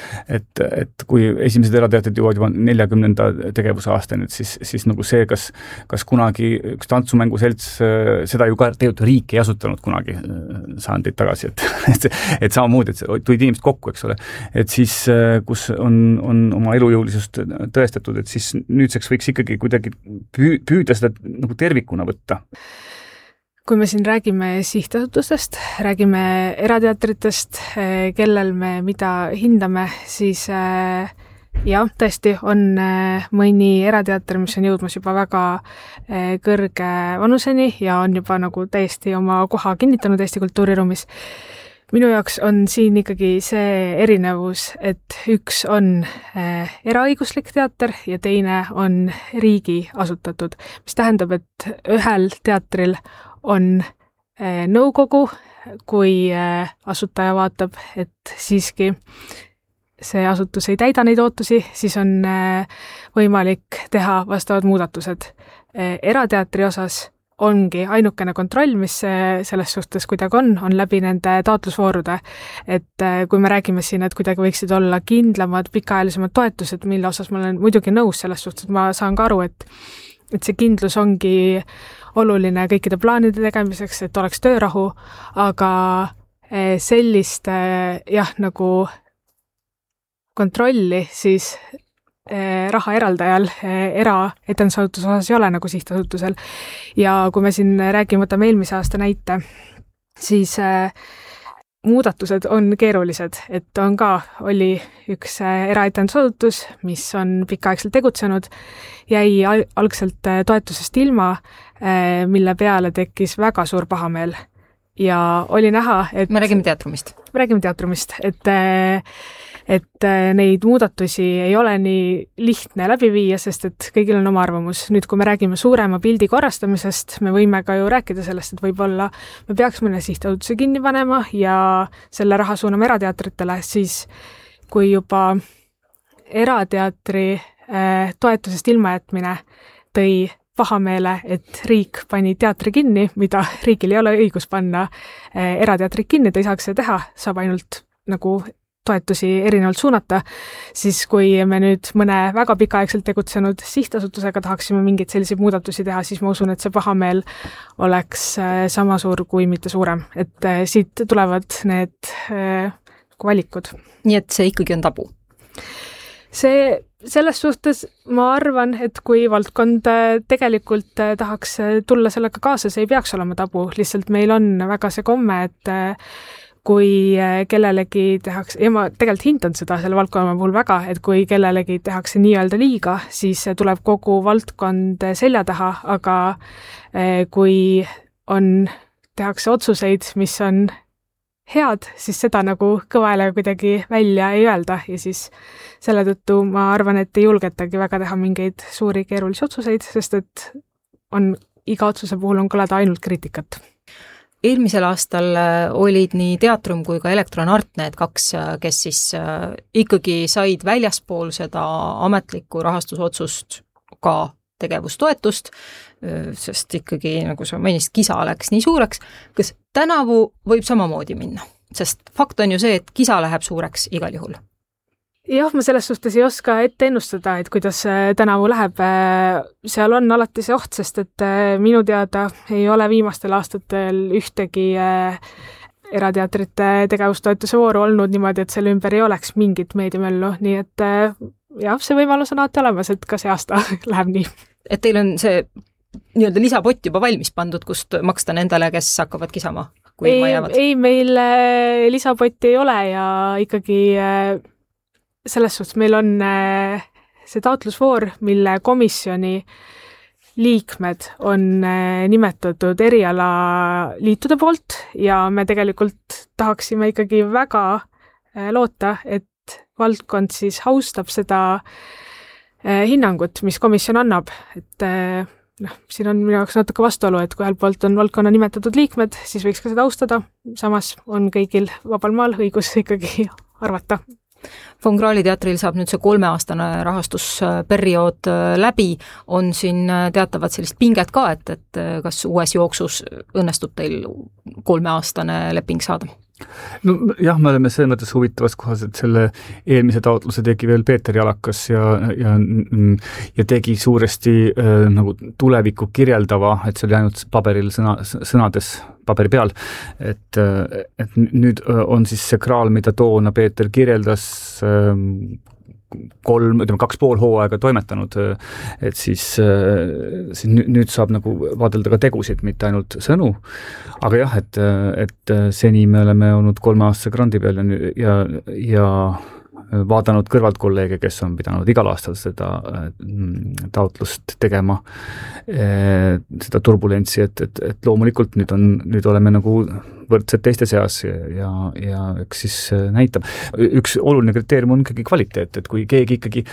et kui esimesed erateatrid jõuavad juba 40. tegevusaastani, siis nagu see, kas kunagi üks tantsumänguselts, seda ju ka tegelikult riik ei asutanud kunagi saandeid tagasi, et samamoodi, et tulid inimesed kokku, eks ole, et siis, kus on oma elujõulisust tõestatud, et siis nüüdseks võiks ikkagi kuidagi püüda seda nagu tervikuna võtta. Kui me siin räägime sihtasutustest, räägime erateatritest, kellel me mida hindame, siis jah, tõesti on mõni erateater, mis on jõudmas juba väga kõrge vanuseni ja on juba nagu täiesti oma koha kinnitanud Eesti kultuuriruumis. Minu jaoks on siin ikkagi see erinevus, et üks on eraõiguslik teater ja teine on riigi asutatud, mis tähendab, et ühel teatril on nõukogu, kui asutaja vaatab, et siiski see asutus ei täida neid ootusi, siis on võimalik teha vastavad muudatused. Erateatri osas ongi ainukene kontroll, mis selles suhtes kuidagi on läbi nende taotlusvoorude. Et kui me räägime siin, et kuidagi võiksid olla kindlamad, pikaajalisemad toetused, mille osas ma olen muidugi nõus selles suhtes, ma saan ka aru, et see kindlus ongi oluline kõikide plaanide tegemiseks, et oleks töörahu, aga sellist nagu kontrolli siis raha eraldajal eraetendusasutuse osas ei ole nagu sihtasutusel. Ja kui me siin räägime, võtame eelmise aasta näite, siis muudatused on keerulised, et oli üks eraetendusasutus, mis on pikaaegselt tegutsenud, jäi algselt toetusest ilma, mille peale tekkis väga suur pahameel. Ja oli näha, et me räägime teatrumist. Me räägime teatrumist, et et neid muudatusi ei ole nii lihtne läbi viia, sest et kõigil on oma arvamus. Nüüd, kui me räägime suurema pildi korrastamisest, me võime ka ju rääkida sellest, et võib-olla me peaks mõne sihtasutuse kinni panema ja selle raha suunama erateatritele, siis kui juba erateatri toetusest ilmajätmine tõi pahameele, et riik pani teatri kinni, mida riigil ei ole õigus panna erateatrit kinni, ta ei saaks seda teha, saab ainult nagu toetusi erinevalt suunata, siis kui me nüüd mõne väga pikaaegselt tegutsenud sihtasutusega tahaksime mingeid selliseid muudatusi teha, siis ma usun, et see pahameel oleks sama suur kui mitte suurem. Et siit tulevad need valikud. Nii et see ikkagi on tabu? Selles suhtes ma arvan, et kui valdkond tegelikult tahaks tulla sellega kaasa, see ei peaks olema tabu, lihtsalt meil on väga see komme, et kui kellelegi tehakse, ja ma tegelikult hindan seda selle valdkonna puhul väga, et kui kellelegi tehakse nii-öelda liiga, siis tuleb kogu valdkond selja taha, aga kui tehakse otsuseid, mis on head, siis seda nagu kõvale kuidagi välja ei öelda ja siis selle tõttu ma arvan, et ei julgetagi väga teha mingeid suuri keerulisi otsuseid, sest et iga otsuse puhul on kõlada ainult kriitikat. Eelmisel aastal olid nii Teatrum kui ka Elektron Art need kaks, kes siis ikkagi said väljaspool seda ametlikku rahastusotsust ka tegevustoetust, sest ikkagi, nagu sa mainisid, kisa läks nii suureks. Kas tänavu võib samamoodi minna? Sest fakt on ju see, et kisa läheb suureks igal juhul. Jah, ma selles suhtes ei oska ette ennustada, et kuidas tänavu läheb. Seal on alati see oht, sest et minu teada ei ole viimastel aastatel ühtegi erateatrite tegevustoetuse vooru olnud niimoodi, et selle ümber ei oleks mingit meediamöllu, nii et jah, see võimalus on alati olemas, et ka see aasta läheb nii. Et teil on see nii-öelda lisapott juba valmis pandud, kust maksta nendele, kes hakkavad kisama, kui ilma jäävad? Ei, meil lisapotti ei ole ja ikkagi selles suhtes meil on see taotlusvoor, mille komisjoni liikmed on nimetatud erialaliitude poolt ja me tegelikult tahaksime ikkagi väga loota, et valdkond siis austab seda hinnangut, mis komisjon annab, et siin on minu jaoks natuke vastuolu, et kui ühelt poolt on valdkonna nimetatud liikmed, siis võiks ka seda austada, samas on kõigil vabal maal õigus ikkagi arvata. Von Krahli teatril saab nüüd see 3-aastane rahastusperiood läbi, on siin teatavat sellist pinget ka, et kas uues jooksus õnnestub teil 3-aastane leping saada? No jah, me oleme selles mõttes huvitavas kohas, et selle eelmise taotluse tegi veel Peeter Jalakas ja tegi suuresti nagu tulevikku kirjeldava, et see oli ainult paberil sõnades paberi peal, et nüüd on siis see kraal, mida toona Peeter kirjeldas 2,5 hooaega toimetanud, et siis nüüd saab nagu vaadelda ka tegusid, mitte ainult sõnu, aga jah, et seni me oleme olnud 3-aastase grandi peal ja vaadanud kõrvalt kolleege, kes on pidanud igal aastal seda taotlust tegema, seda turbulentsi, et loomulikult nüüd oleme nagu võrdsed teiste seas ja eks siis näitab. Üks oluline kriteerium on ikkagi kvaliteet, et kui keegi ikkagi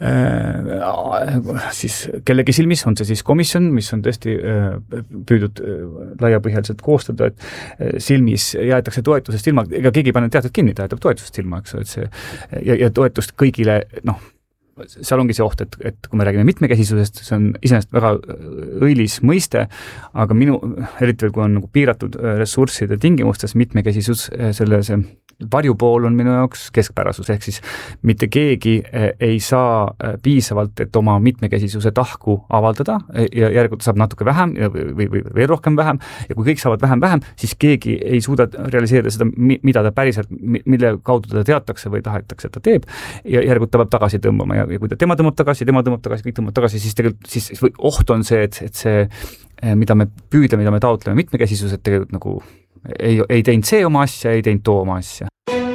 siis kellegi silmis on see siis komisjon, mis on tõesti püüdnud laiapõhjaliselt koostada, et silmis jäetakse toetusest ilma, ega keegi ei pane teatrit kinni, ta jätab toetusest ilma, eks, et see ja toetust kõigile, seal ongi see oht, et kui me räägime mitmekesisusest, see on iseenesest väga õilis mõiste, aga eriti veel, kui on nagu piiratud ressursside tingimustes mitmekesisus, selle see varjupool on minu jaoks keskpärasus, ehk siis mitte keegi ei saa piisavalt, et oma mitmekesisuse tahku avaldada ja järelikult saab natuke vähem või veel rohkem vähem ja kui kõik saavad vähem, siis keegi ei suuda realiseerida seda, mida ta päriselt, mille kaudu ta teatakse või tahetakse, et ta teeb ja järelikult ta peab tagasi tõmbama ja kui tema tõmbab tagasi, kõik tõmbab tagasi, siis tegelikult siis oht on see, et see, mida me taotleme mitmekesisus, et tegelikult nagu ei teinud see oma asja, ei teinud too oma asja.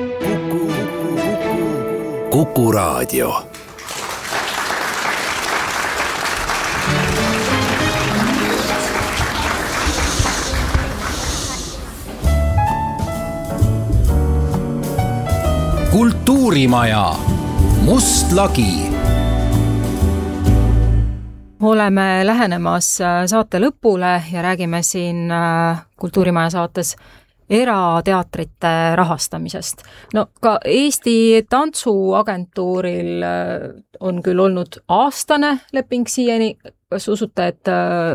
Kuku Raadio. Kultuuri Kultuurimaja Must lagi. Oleme lähenemas saate lõpule ja räägime siin Kultuurimaja saates erateatrite rahastamisest. No ka Eesti Tantsuagentuuril on küll olnud aastane leping siiani. Kas usute, et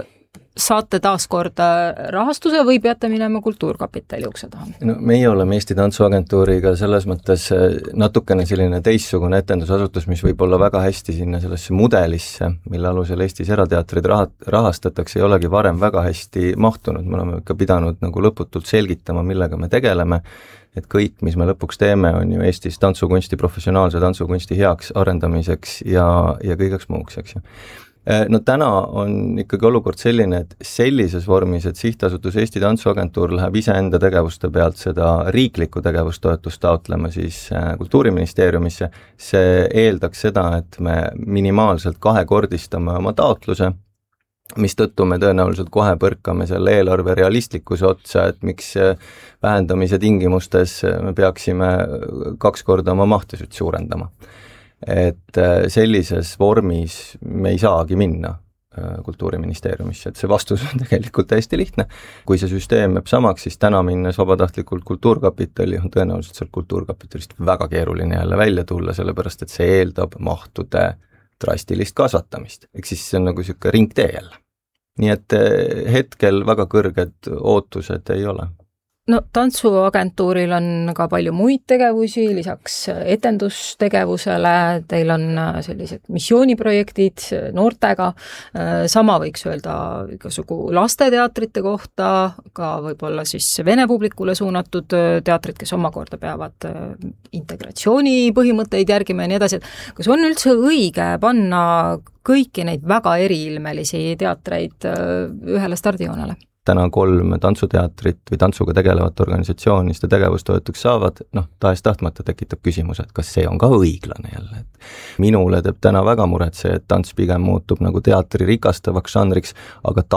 saate taaskord rahastuse või peate minema Kultuurkapitali ukse taha? No, meie oleme Eesti Tantsuagentuuriga selles mõttes natukene selline teistsugune etendusasutus, mis võib olla väga hästi sinna sellesse mudelisse, mille alusel Eestis erateatrid rahastatakse, ei olegi varem väga hästi mahtunud. Me oleme ikka pidanud nagu lõputult selgitama, millega me tegeleme, et kõik, mis me lõpuks teeme, on ju Eestis tantsukunsti, professionaalse tantsukunsti heaks arendamiseks ja kõigeks muuks, eks ju. No täna on ikkagi olukord selline, et sellises vormis, et sihtasutus Eesti Tantsuagentuur läheb iseenda tegevuste pealt seda riiklikku tegevustoetust taotlema siis Kultuuriministeeriumisse, see eeldaks seda, et me minimaalselt kahekordistame oma taotluse, mistõttu me tõenäoliselt kohe põrkame selle eelarve realistlikkuse otsa, et miks vähendamise tingimustes me peaksime 2 korda oma mahtusüt suurendama. Et sellises vormis me ei saagi minna Kultuuriministeeriumisse, et see vastus on tegelikult täiesti lihtne. Kui see süsteem jääb samaks, siis täna minnes vabatahtlikult Kultuurkapitali on tõenäoliselt seal Kultuurkapitalist väga keeruline jälle välja tulla, sellepärast et see eeldab mahtude drastilist kasvatamist. Ehk siis see on nagu selline ringtee jälle. Nii et hetkel väga kõrged ootused ei ole. No Tantsuagentuuril on ka palju muid tegevusi, lisaks etendustegevusele, teil on sellised missiooniprojektid noortega, sama võiks öelda igasugu lasteteatrite kohta, ka võib-olla siis vene publikule suunatud teatrid, kes omakorda peavad integratsiooni põhimõtteid järgima ja nii edasi. Kas on üldse õige panna kõiki neid väga eriilmelisi teatreid ühele stardijoonele? Täna 3 tantsuteatrit või tantsuga tegelevat organisatsiooni seda tegevustoetuks saavad, tahes-tahtmata tekitab küsimus, et kas see on ka õiglane jälle. Minule teeb täna väga muret see, et tants pigem muutub nagu teatri rikastavaks žanriks, aga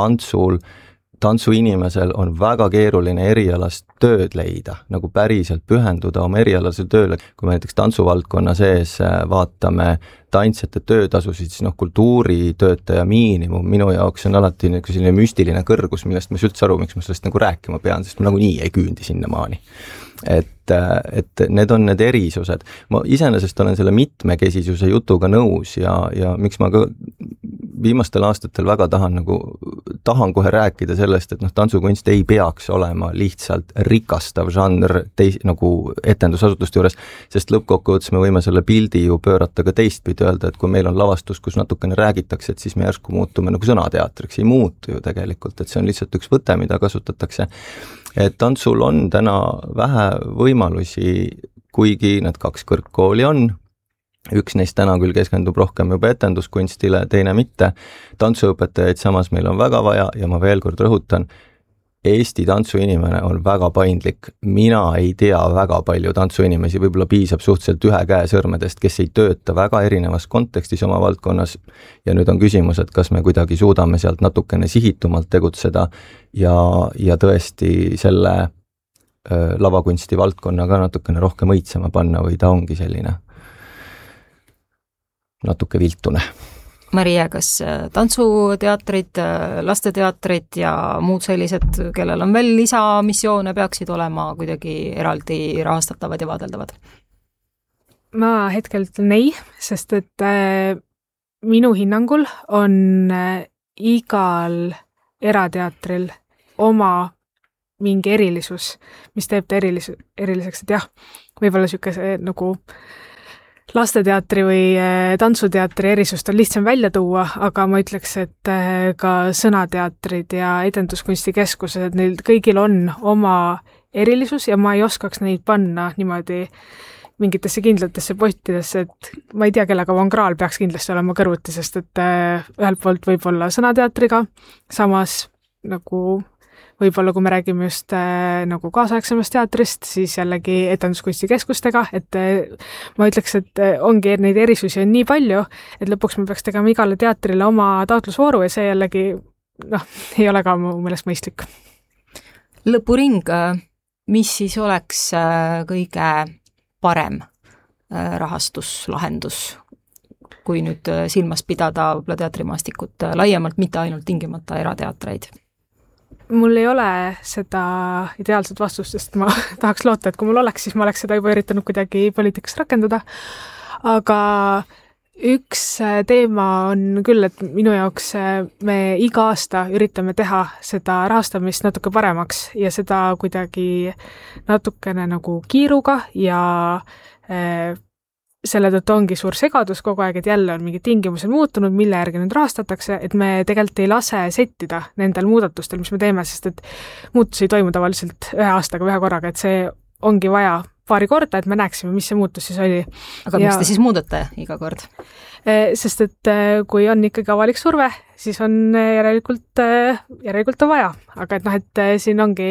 tantsuinimesel on väga keeruline erialast tööd leida, nagu päriselt pühenduda oma erialasele tööle. Kui me näiteks tantsuvaldkonna sees vaatame tantsjate töötasusid, siis kultuuritöötaja miinimum minu jaoks on alati selline müstiline kõrgus, millest ma üldse aru, miks ma sellest nagu rääkima pean, sest ma nagu nii ei küündi sinnamaani. Et need on need erisused. Ma iseenesest olen selle mitmekesisuse jutuga nõus ja miks ma ka viimastel aastatel väga tahan kohe rääkida sellest, et tantsukunst ei peaks olema lihtsalt rikastav žanr nagu etendusasutuste juures, sest lõppkokkuvõttes me võime selle pildi ju pöörata ka teistpidi, öelda, et kui meil on lavastus, kus natukene räägitakse, et siis me järsku muutume nagu sõnateatriks, ei muutu ju tegelikult, et see on lihtsalt üks võte, mida kasutatakse. Et tantsul on täna vähe võimalusi, kuigi need 2 kõrgkooli on. Üks neist täna küll keskendub rohkem juba etenduskunstile, teine mitte. Tantsuõpetajaid samas meil on väga vaja ja ma veel kord rõhutan, Eesti tantsuinimene on väga paindlik. Mina ei tea väga palju tantsuinimesi, võib-olla piisab suhteliselt 1 käe sõrmedest, kes ei tööta väga erinevas kontekstis oma valdkonnas. Ja nüüd on küsimus, et kas me kuidagi suudame sealt natukene sihitumalt tegutseda ja tõesti selle lavakunsti valdkonna ka natukene rohkem õitsema panna või ta ongi selline natuke viltune. Maria, kas tantsuteatrid, lasteteatrid ja muud sellised, kellel on veel lisamissioone, peaksid olema kuidagi eraldi rahastatavad ja vaadeldavad? Ma hetkel ütlen ei, sest et minu hinnangul on igal erateatril oma mingi erilisus, mis teeb ta eriliseks, et jah, võib-olla niisugune nagu lasteteatri või tantsuteatri erisust on lihtsam välja tuua, aga ma ütleks, et ka sõnateatrid ja etenduskunstikeskused, neil kõigil on oma erilisus ja ma ei oskaks neid panna niimoodi mingitesse kindlatesse pottidesse, et ma ei tea, kellega Van Graal peaks kindlasti olema kõrvuti, sest et ühelt poolt võib olla sõnateatriga, samas nagu võib-olla kui me räägime just nagu kaasaegsemast teatrist, siis jällegi etenduskunstikeskustega, et ma ütleks, et ongi neid erisusi on nii palju, et lõpuks me peaks tegema igale teatrile oma taotlusvooru ja see jällegi ei ole ka mu meelest mõistlik. Lõpuring, mis siis oleks kõige parem rahastuslahendus, kui nüüd silmas pidada võib-olla teatrimaastikut laiemalt, mitte ainult tingimata erateatreid? Mul ei ole seda ideaalset vastust, sest ma tahaks loota, et kui mul oleks, siis ma oleks seda juba üritanud kuidagi poliitikas rakendada, aga üks teema on küll, et minu jaoks me iga aasta üritame teha seda rahastamist natuke paremaks ja seda kuidagi natukene nagu kiiruga ja selle tõttu ongi suur segadus kogu aeg, et jälle on mingid tingimused muutunud, mille järgi nüüd rahastatakse, et me tegelikult ei lase settida nendel muudatustel, mis me teeme, sest et muutusi ei toimu tavaliselt ühe aastaga või ühe korraga, et see ongi vaja paari korda, et me näeksime, mis see muutus siis oli. Aga miks te siis muudate iga kord? Sest et kui on ikkagi avalik surve, siis on järelikult on vaja, aga et et siin ongi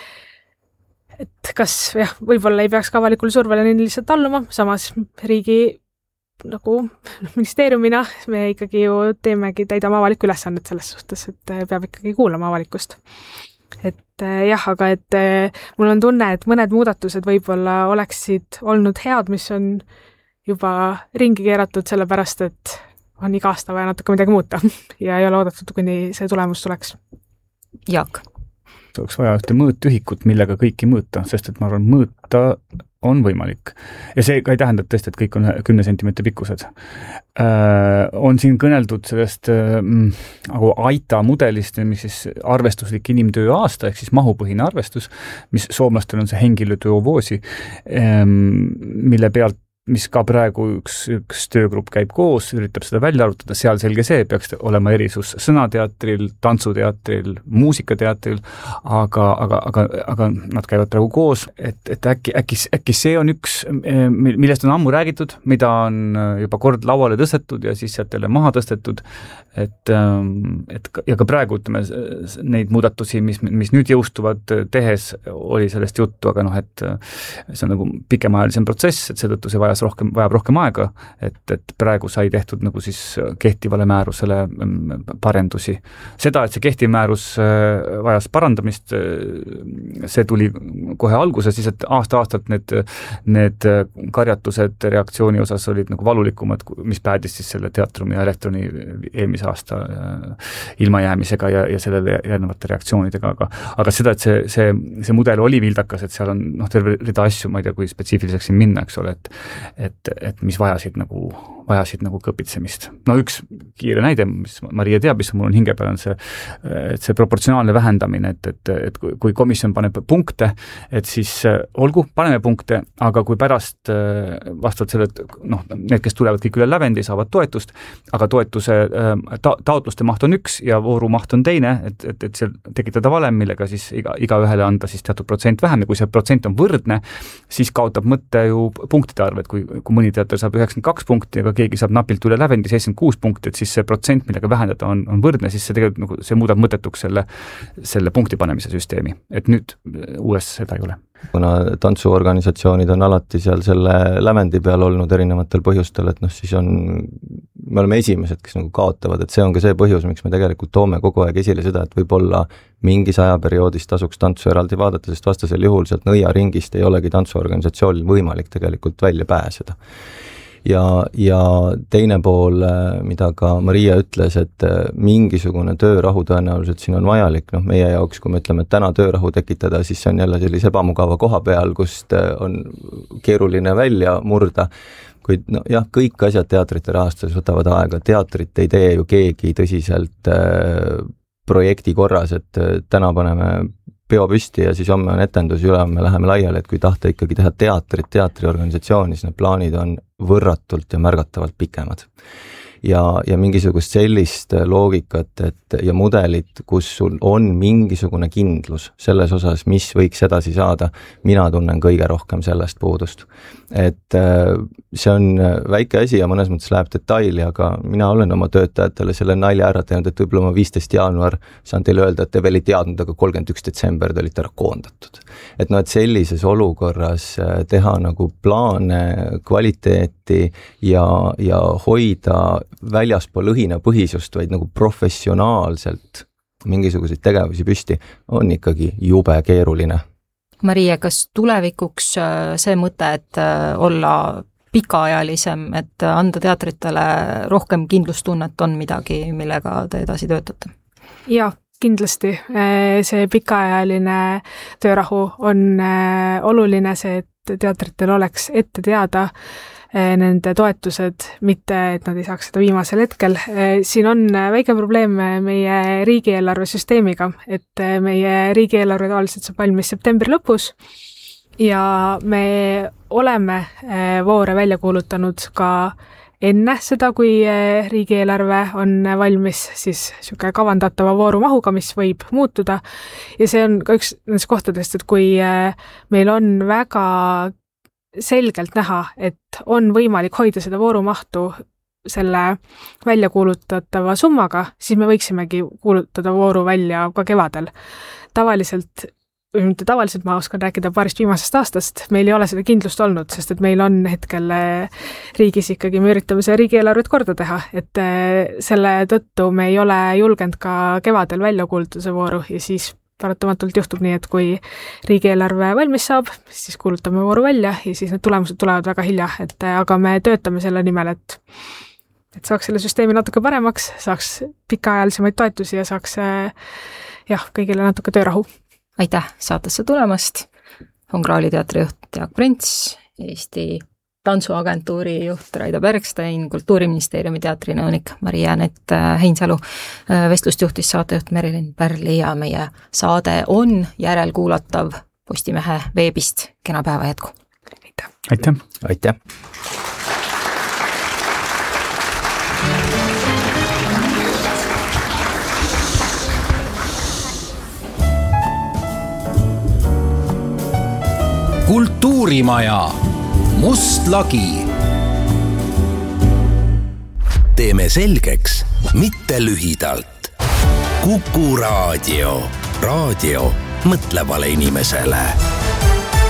et kas võib-olla ei peaks ka avalikule survele nii lihtsalt alluma, samas riigi nagu ministeeriumina me ikkagi ju täidame avalikku ülesannet selles suhtes, et peab ikkagi kuulama avalikkust. Et aga et mul on tunne, et mõned muudatused võib-olla oleksid olnud head, mis on juba ringi keeratud sellepärast, et on iga aasta vaja natuke midagi muuta ja ei ole oodatud, kuni see tulemus tuleks. Jaak? Oleks vaja ühte mõõtühikut, millega kõiki mõõta, sest et ma arvan, mõõta on võimalik. Ja see ka ei tähenda tõesti, et kõik on 10 sentimeetri pikkused. On siin kõneldud sellest nagu AITA mudelist, mis siis arvestuslik inimtöö aasta, ehk siis mahupõhine arvestus, mis soomlastel on see henkilötyövoosi, mille pealt mis ka praegu üks töögrupp käib koos, üritab seda välja arvutada, seal selge see, peaks olema erisus sõnateatril, tantsuteatril, muusikateatril, aga nad käivad praegu koos, et äkki see on üks, millest on ammu räägitud, mida on juba kord lauale tõstetud ja siis sealt jälle maha tõstetud, et ja ka praegu, ütleme, neid muudatusi, mis nüüd jõustuvad tehes, oli sellest juttu, aga et see on nagu pikemaajalisem protsess, et seetõttu see vajab rohkem aega, et praegu sai tehtud nagu siis kehtivale määrusele parendusi. Seda, et see kehtiv määrus vajas parandamist, see tuli kohe alguses, siis et aasta-aastalt need karjatused reaktsiooni osas olid nagu valulikumad, mis päädis siis selle teatrumi ja elektroni eelmise aasta ilmajäämisega ja sellele järgnevate reaktsioonidega, aga seda, et see mudel oli vildakas, et seal on terve rida asju, ma ei tea, kui spetsiifiliseks siin minna, eks ole, et mis vajasid nagu kõpitsemist. No üks kiire näide, mis Maria teab, mis mul on hinge peal, on see proportsionaalne vähendamine, et kui komisjon paneb punkte, et siis olgu, paneme punkte, aga kui pärast vastavalt selle, need, kes tulevad kõik üle lävendi, saavad toetust, aga toetuse taotluste maht on üks ja vooru maht on teine, et seal tekitada valem, millega siis iga ühele anda siis teatud protsent vähem ja kui see protsent on võrdne, siis kaotab mõtte ju punktide arv, et kui mõni teater saab 92 punkti, aga keegi saab napilt üle lävendi 76 punkti, et siis see protsent, millega vähendada on võrdne, siis see tegelikult see muudab mõttetuks selle punkti panemise süsteemi. Et nüüd uues seda ei ole. Kuna tantsuorganisatsioonid on alati seal selle lävendi peal olnud erinevatel põhjustel, et siis me oleme esimesed, kes nagu kaotavad, et see on ka see põhjus, miks me tegelikult toome kogu aeg esile seda, et võib-olla mingis ajaperioodis tasuks tantsu eraldi vaadata, sest vastasel juhul sealt nõiaringist ei olegi tantsuorganisatsioonil võimalik tegelikult välja pääseda. Ja teine pool, mida ka Maria ütles, et mingisugune töörahu tõenäoliselt siin on vajalik, meie jaoks, kui me ütleme, et täna töörahu tekitada, siis see on jälle sellise ebamugava koha peal, kust on keeruline välja murda, kuid kõik asjad teatrite rahastuses võtavad aega, teatrit ei tee ju keegi tõsiselt projekti korras, et täna paneme peo püsti ja siis homme on etendus ja me läheme laiali, et kui tahta ikkagi teha teatriorganisatsioonis, need plaanid on võrratult ja märgatavalt pikemad. Ja mingisugust sellist loogikat ja mudelit, kus sul on mingisugune kindlus selles osas, mis võiks edasi saada, mina tunnen kõige rohkem sellest puudust. Et see on väike asi ja mõnes mõttes läheb detaili, aga mina olen oma töötajatele selle nalja ära teinud, et võib-olla ma 15. jaanuar saan teile öelda, et te veel ei teadnud, aga 31. detsember te olite ära koondatud. Et sellises olukorras teha nagu plaane, kvaliteeti ja hoida väljaspool õhinapõhisust, vaid nagu professionaalselt mingisuguseid tegevusi püsti, on ikkagi jube keeruline. Maria, kas tulevikuks see mõte, et olla pikaajalisem, et anda teatritele rohkem kindlustunnet, on midagi, millega te edasi töötate? Jaa, kindlasti. See pikaajaline töörahu on oluline, see, et teatritel oleks ette teada nende toetused, mitte et nad ei saaks seda viimasel hetkel. Siin on väike probleem meie riigieelarve süsteemiga, et meie riigieelarve tavaliselt saab valmis septembri lõpus ja me oleme voore välja kuulutanud ka enne seda, kui riigieelarve on valmis, siis niisugune kavandatava voorumahuga, mis võib muutuda. Ja see on ka üks nendest kohtadest, et kui meil on väga selgelt näha, et on võimalik hoida seda voorumahtu selle välja kuulutatava summaga, siis me võiksimegi kuulutada vooru välja ka kevadel. Tavaliselt ma oskan rääkida paarist viimasest aastast, meil ei ole seda kindlust olnud, sest et meil on hetkel riigis ikkagi, me üritame see riigieelarvet korda teha, et selle tõttu me ei ole julgenud ka kevadel välja kuulutada see vooru ja siis paratamatult juhtub nii, et kui riigieelarve valmis saab, siis kuulutame vooru välja ja siis need tulemused tulevad väga hilja, aga me töötame selle nimel, et saaks selle süsteemi natuke paremaks, saaks pikaajalisemaid toetusi ja saaks kõigile natuke töörahu. Aitäh saatesse tulemast, Hungraali teatri juht Jaak Prints, Eesti tantsuagentuuri juht Raida Bergstein, Kultuuriministeeriumi teatrinõunik Mari-Jaanet Heinsalu, vestlust juhtis saatejuht Merilin Pärli ja meie saade on järelkuulatav Postimehe veebist. Kena päeva jätku! Aitäh! Aitäh! Kultuurimaja Must lagi. Teeme selgeks, mitte lühidalt. Kuku Raadio. Raadio mõtlevale inimesele.